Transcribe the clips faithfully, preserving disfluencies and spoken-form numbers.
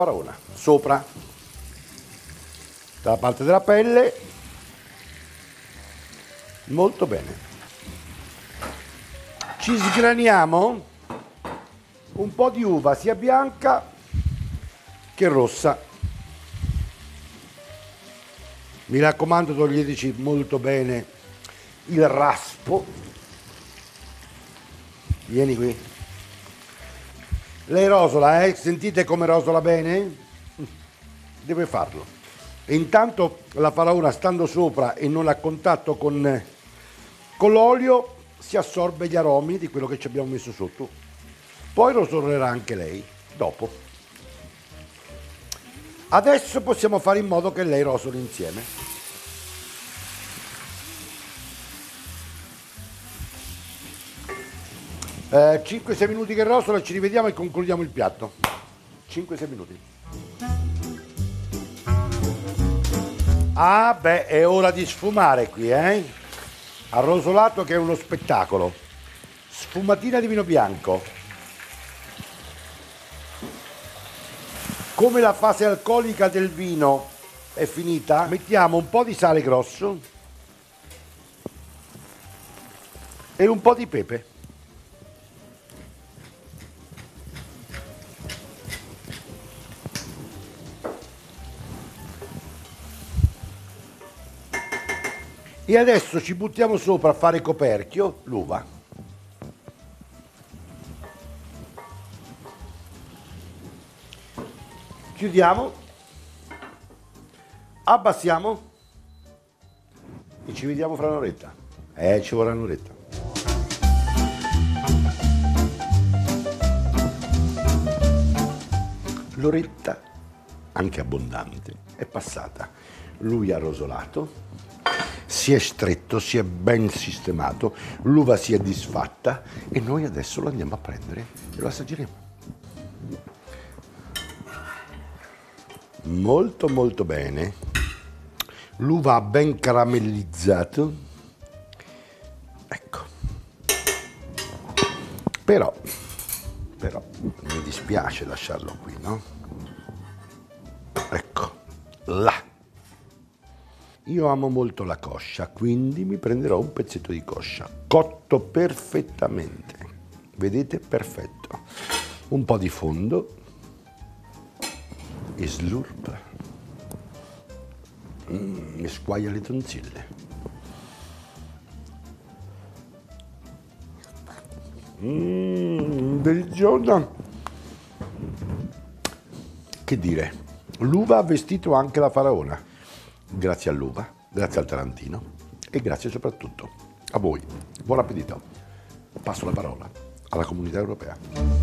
Faraona sopra, dalla parte della pelle, molto bene. Ci sgraniamo un po' di uva sia bianca che rossa. Mi raccomando, toglieteci molto bene il raspo. Vieni qui. Lei rosola, eh? Sentite come rosola bene? Deve farlo. E intanto la faraona, stando sopra e non a contatto con, con l'olio, si assorbe gli aromi di quello che ci abbiamo messo sotto. Poi rosolerà anche lei, dopo. Adesso possiamo fare in modo che lei rosoli insieme. Eh, cinque sei minuti che rosola, ci rivediamo e concludiamo il piatto. cinque sei minuti. Ah beh, è ora di sfumare qui, eh? Arrosolato che è uno spettacolo. Sfumatina di vino bianco. Come la fase alcolica del vino è finita, mettiamo un po' di sale grosso e un po' di pepe. E adesso ci buttiamo sopra a fare coperchio l'uva. Chiudiamo, abbassiamo e ci vediamo fra un'oretta. Eh, ci vorrà un'oretta. L'oretta, anche abbondante, è passata. Lui ha rosolato. Si è stretto, si è ben sistemato, l'uva si è disfatta e noi adesso lo andiamo a prendere e lo assaggeremo. Molto molto bene, l'uva ha ben caramellizzato, ecco, però, però mi dispiace lasciarlo qui, no? Ecco, là. Io amo molto la coscia, quindi mi prenderò un pezzetto di coscia, cotto perfettamente, vedete? Perfetto. Un po' di fondo e slurp, mm, mi squaglia le tonsille. Mmm, deliziosa. Che dire, l'uva ha vestito anche la faraona. Grazie all'uva, grazie al Tarantino e grazie soprattutto a voi. Buon appetito. Passo la parola alla Comunità Europea.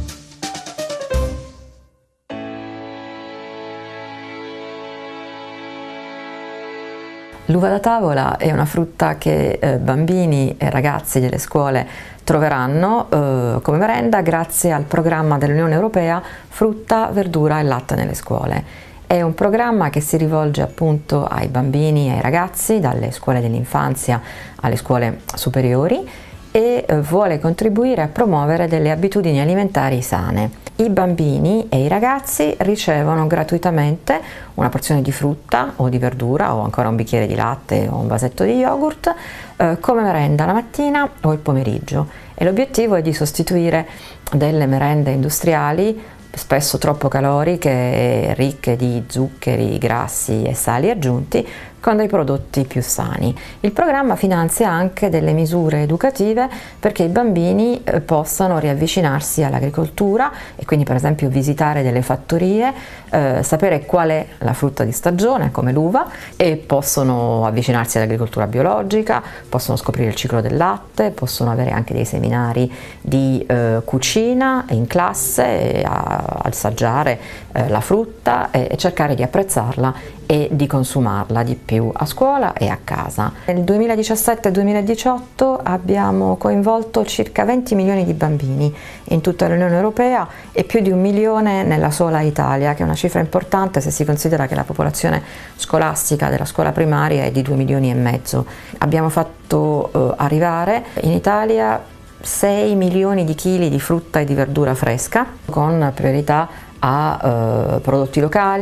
L'uva da tavola è una frutta che eh, bambini e ragazzi delle scuole troveranno eh, come merenda grazie al programma dell'Unione Europea Frutta, Verdura e Latte nelle scuole. È un programma che si rivolge appunto ai bambini e ai ragazzi dalle scuole dell'infanzia alle scuole superiori e eh, vuole contribuire a promuovere delle abitudini alimentari sane. I bambini e i ragazzi ricevono gratuitamente una porzione di frutta o di verdura o ancora un bicchiere di latte o un vasetto di yogurt eh, come merenda la mattina o il pomeriggio e l'obiettivo è di sostituire delle merende industriali spesso troppo caloriche, ricche di zuccheri, grassi e sali aggiunti, con dei prodotti più sani. Il programma finanzia anche delle misure educative perché i bambini eh, possano riavvicinarsi all'agricoltura e quindi per esempio visitare delle fattorie, eh, sapere qual è la frutta di stagione come l'uva e possono avvicinarsi all'agricoltura biologica, possono scoprire il ciclo del latte, possono avere anche dei seminari di eh, cucina in classe, e a, assaggiare eh, la frutta e, e cercare di apprezzarla e di consumarla di più a scuola e a casa. Nel duemiladiciassette duemiladiciotto abbiamo coinvolto circa venti milioni di bambini in tutta l'Unione Europea e più di un milione nella sola Italia, che è una cifra importante se si considera che la popolazione scolastica della scuola primaria è di due milioni e mezzo. Abbiamo fatto eh, arrivare in Italia sei milioni di chili di frutta e di verdura fresca, con priorità a eh, prodotti locali,